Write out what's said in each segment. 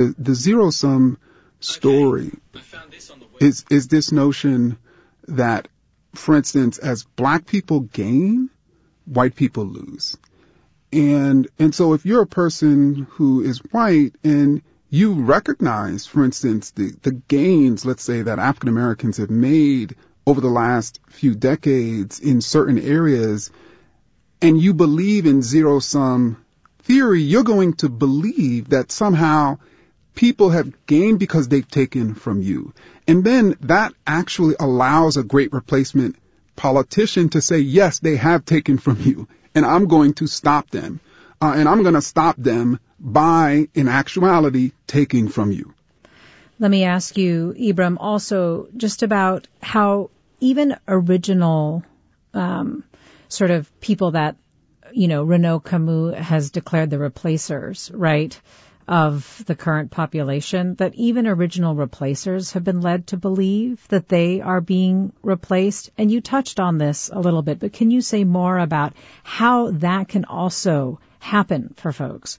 the zero-sum story is this notion that, for instance, as black people gain, white people lose. And so if you're a person who is white and you recognize, for instance, the gains, let's say, that African Americans have made over the last few decades in certain areas, and you believe in zero-sum theory, you're going to believe that somehow people have gained because they've taken from you. And then that actually allows a great replacement politician to say, yes, they have taken from you, and I'm going to stop them. And I'm going to stop them by, in actuality, taking from you. Let me ask you, Ibram, also just about how even original sort of people that, Renaud Camus has declared the replacers, right, of the current population, that even original replacers have been led to believe that they are being replaced. And you touched on this a little bit, but can you say more about how that can also happen for folks?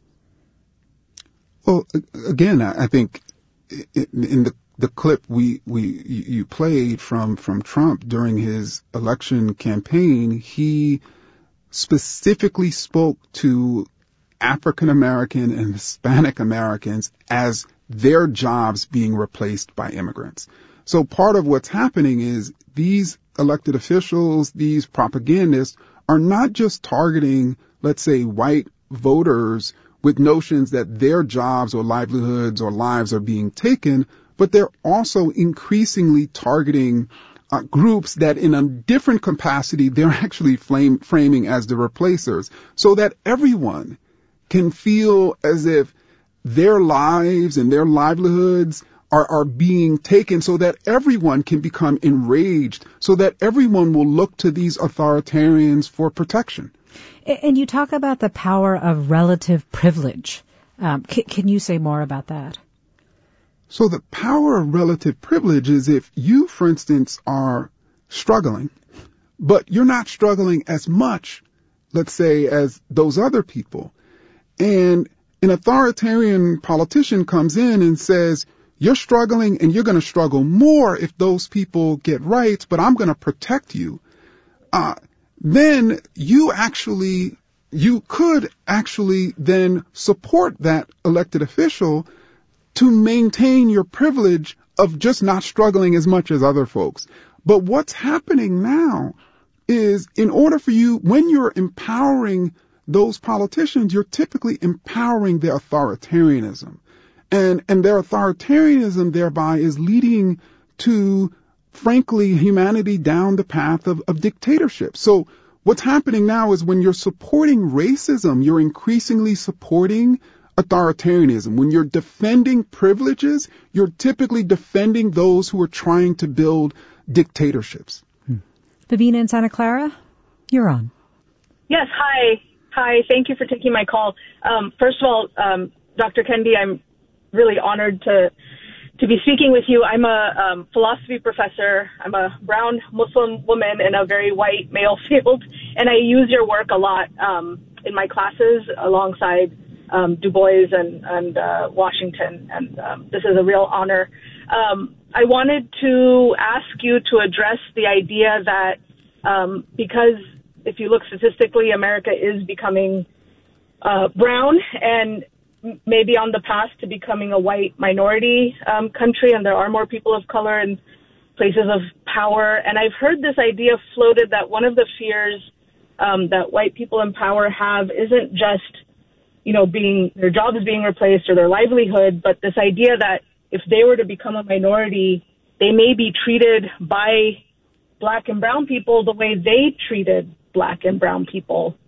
Well, again, I think in the clip you played from Trump during his election campaign, he specifically spoke to African American and Hispanic Americans as their jobs being replaced by immigrants. So part of what's happening is these elected officials, these propagandists, are not just targeting, let's say, white voters with notions that their jobs or livelihoods or lives are being taken, but they're also increasingly targeting groups that in a different capacity they're actually framing as the replacers, so that everyone can feel as if their lives and their livelihoods are being taken, so that everyone can become enraged, so that everyone will look to these authoritarians for protection. And you talk about the power of relative privilege. Can you say more about that? So the power of relative privilege is if you, for instance, are struggling, but you're not struggling as much, let's say, as those other people. And an authoritarian politician comes in and says, you're struggling and you're going to struggle more if those people get rights, but I'm going to protect you. Then you could actually then support that elected official to maintain your privilege of just not struggling as much as other folks. But what's happening now is, in order for you, when you're empowering those politicians, you're typically empowering their authoritarianism. And their authoritarianism thereby is leading to, frankly, humanity down the path of dictatorship. So what's happening now is when you're supporting racism, you're increasingly supporting authoritarianism. When you're defending privileges, you're typically defending those who are trying to build dictatorships. Bavina in Santa Clara, you're on. Yes, hi. Hi, thank you for taking my call. First of all, Dr. Kendi, I'm really honored to be speaking with you. I'm a philosophy professor. I'm a brown Muslim woman in a very white male field, and I use your work a lot in my classes alongside Du Bois and Washington, and this is a real honor. I wanted to ask you to address the idea that because if you look statistically, America is becoming brown and maybe on the path to becoming a white minority country, and there are more people of color in places of power. And I've heard this idea floated that one of the fears that white people in power have isn't just, being their jobs being replaced or their livelihood, but this idea that if they were to become a minority, they may be treated by black and brown people the way they treated black and brown people.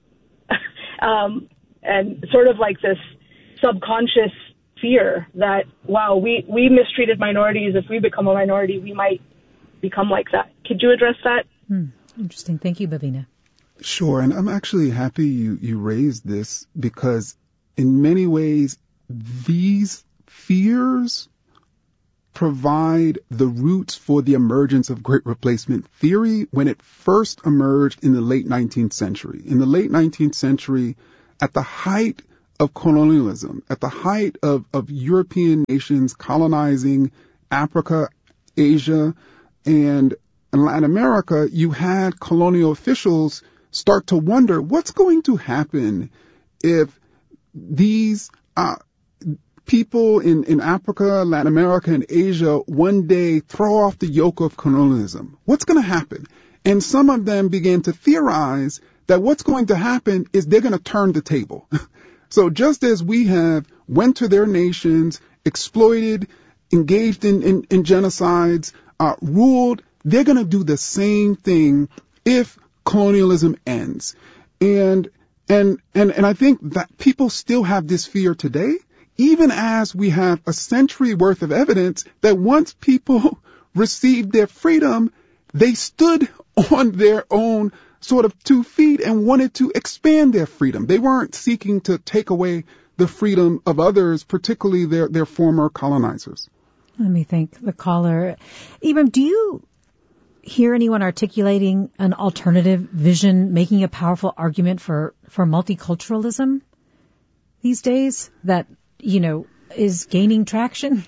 And sort of like this subconscious fear that, wow, we mistreated minorities. If we become a minority, we might become like that. Could you address that? Interesting. Thank you, Bavina. Sure. And I'm actually happy you raised this, because in many ways, these fears provide the roots for the emergence of great replacement theory when it first emerged in the late 19th century. In the late 19th century, at the height of colonialism, at the height of European nations colonizing Africa, Asia, and Latin America, you had colonial officials start to wonder what's going to happen if these people in Africa, Latin America, and Asia one day throw off the yoke of colonialism. What's going to happen? And some of them began to theorize that what's going to happen is they're going to turn the table. So just as we have went to their nations, exploited, engaged in genocides, ruled, they're going to do the same thing if colonialism ends. And I think that people still have this fear today, even as we have a century worth of evidence that once people received their freedom, they stood on their own sort of 2 feet and wanted to expand their freedom. They weren't seeking to take away the freedom of others, particularly their former colonizers. Let me thank the caller. Ibram, do you hear anyone articulating an alternative vision, making a powerful argument for multiculturalism these days that, is gaining traction?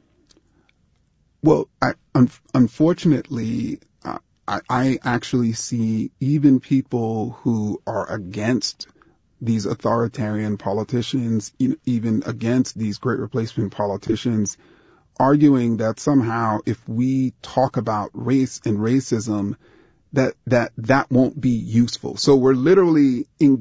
Well, unfortunately, I actually see even people who are against these authoritarian politicians, even against these great replacement politicians, arguing that somehow if we talk about race and racism, that won't be useful. So we're literally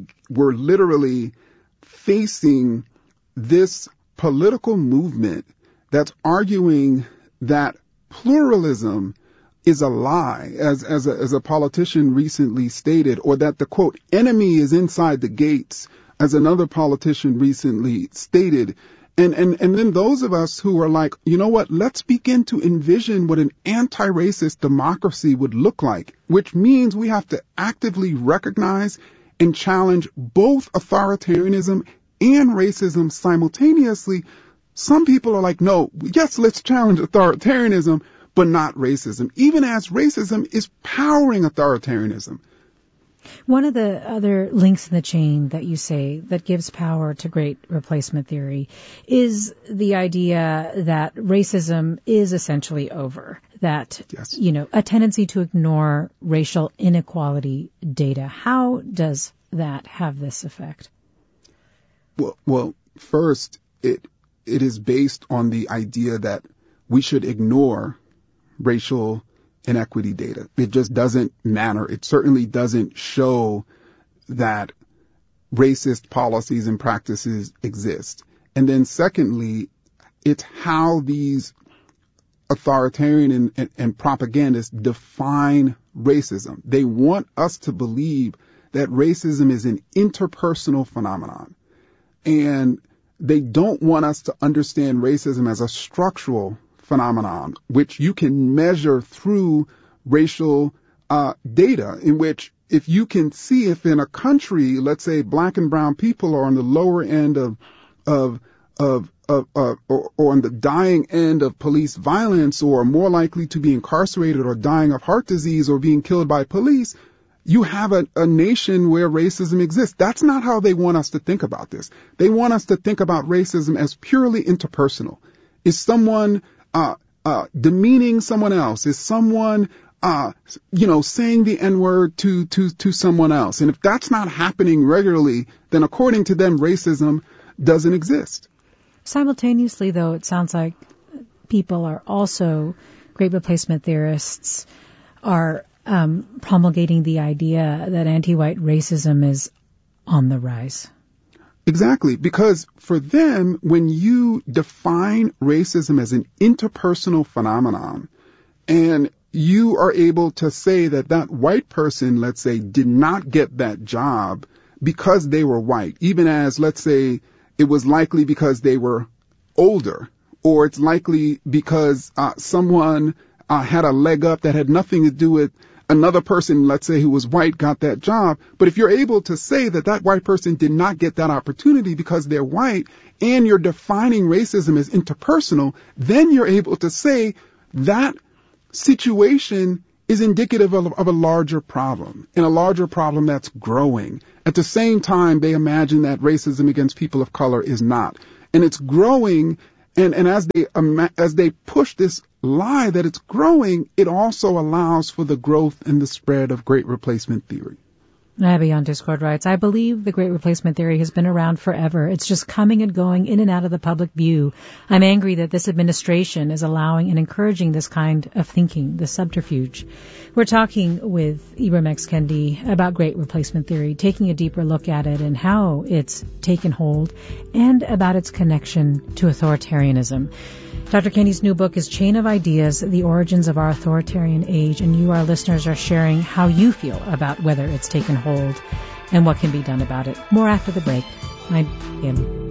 facing this political movement that's arguing that pluralism is a lie, as a politician recently stated, or that the, quote, enemy is inside the gates, as another politician recently stated. And then those of us who are like, you know what, let's begin to envision what an anti-racist democracy would look like, which means we have to actively recognize and challenge both authoritarianism and racism simultaneously. Some people are like, no, yes, let's challenge authoritarianism, but not racism, even as racism is powering authoritarianism. One of the other links in the chain that you say that gives power to great replacement theory is the idea that racism is essentially over, that, yes, a tendency to ignore racial inequality data. How does that have this effect? Well, first, it is based on the idea that we should ignore racial inequity data. It just doesn't matter. It certainly doesn't show that racist policies and practices exist. And then secondly, it's how these authoritarian and propagandists define racism. They want us to believe that racism is an interpersonal phenomenon. And they don't want us to understand racism as a structural phenomenon, which you can measure through racial data, in which if you can see if in a country, let's say black and brown people are on the lower end or on the dying end of police violence, or are more likely to be incarcerated or dying of heart disease or being killed by police, you have a nation where racism exists. That's not how they want us to think about this. They want us to think about racism as purely interpersonal. Is someone demeaning someone else? Is someone, saying the N-word to someone else? And if that's not happening regularly, then according to them, racism doesn't exist. Simultaneously, though, it sounds like people are also, great replacement theorists are promulgating the idea that anti-white racism is on the rise. Exactly, because for them, when you define racism as an interpersonal phenomenon, and you are able to say that white person, let's say, did not get that job because they were white, even as, let's say, it was likely because they were older, or it's likely because someone had a leg up that had nothing to do with another person, let's say, who was white, got that job. But if you're able to say that white person did not get that opportunity because they're white, and you're defining racism as interpersonal, then you're able to say that situation is indicative of a larger problem, and a larger problem that's growing. At the same time, they imagine that racism against people of color is not. And it's growing, and as they push this lie that it's growing, it also allows for the growth and the spread of Great Replacement theory. Abby on Discord writes, I believe the Great Replacement theory has been around forever. It's just coming and going in and out of the public view. I'm angry that this administration is allowing and encouraging this kind of thinking, the subterfuge. We're talking with Ibram X. Kendi about Great Replacement theory, taking a deeper look at it and how it's taken hold, and about its connection to authoritarianism. Dr. Kendi's new book is Chain of Ideas, The Origins of Our Authoritarian Age, and you, our listeners, are sharing how you feel about whether it's taken hold and what can be done about it. More after the break. I'm Kim.